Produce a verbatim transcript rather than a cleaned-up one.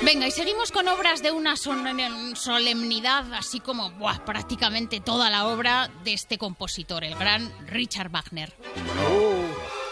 Venga, y seguimos con obras de una solemnidad, así como buah, prácticamente toda la obra de este compositor, el gran Richard Wagner. Oh.